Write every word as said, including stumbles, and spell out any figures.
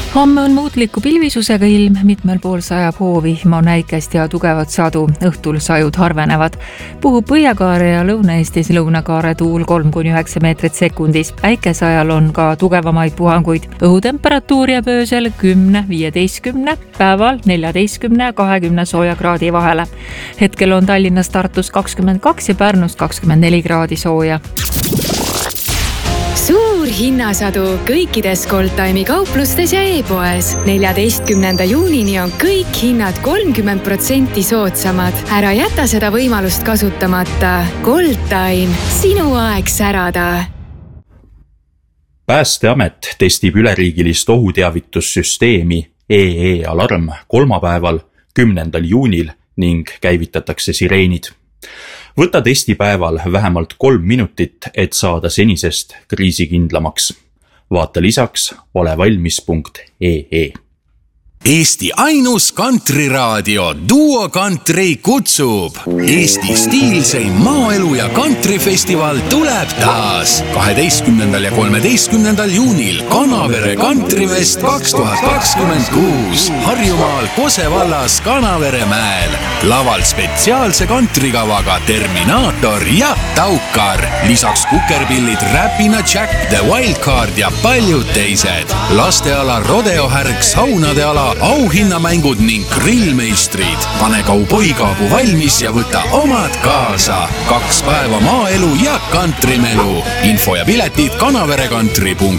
Homme on muutliku pilvisusega ilm, mitmel pool sajab hoovihma, on äikest ja tugevat sadu, õhtul sajud harvenevad. Puhub Põhjakaare ja Lõuna-Eestis Lõunakaare tuul kolm kuni üheksa meetrit sekundis. Äikese ajal on ka tugevamaid puhanguid. Õhutemperatuur jääb öösel kümne viieteistkümne, päeval neljateistkümne kahekümne sooja kraadi vahele. Hetkel on Tallinnas, Tartus kakskümmend kaks ja Pärnus kakskümmend neli kraadi sooja. Suur hinnasadu kõikides Goldtime'i kauplustes ja e-poes. neljateistkümnenda juunini on kõik hinnad kolmkümmend protsenti soodsamad. Ära jäta seda võimalust kasutamata. Goldtime, sinu aeg särada. Päästeamet testib üleriigilist ohuteavitussüsteemi E E Alarm kolmapäeval, kümnendal juunil ning käivitatakse sireenid. Võta testipäeval vähemalt kolm minutit, et saada senisest kriisikindlamaks. Vaata lisaks olevalmis punkt ee ee. Eesti ainus kantriraadio Duo Country kutsub. Eesti stiilseim maaelu ja kantrifestival tuleb taas. kaheteistkümnendal ja kolmeteistkümnendal juunil Kanavere Kantrifest kaks tuhat kakskümmend kuus Harjumaal Kose vallas Kanavere mäel. Laval spetsiaalse kantrikavaga Terminaator ja Taukar. Lisaks kukerpillid Räpina Jack, The Wildcard ja paljud teised. Lasteala rodeohärg, saunade ala, auhinnamängud ning grillmeistrid. Pane kauboikaabu valmis ja võta omad kaasa. Kaks päeva maaelu ja kantrimelu. Info ja piletid kanaverekantri punkt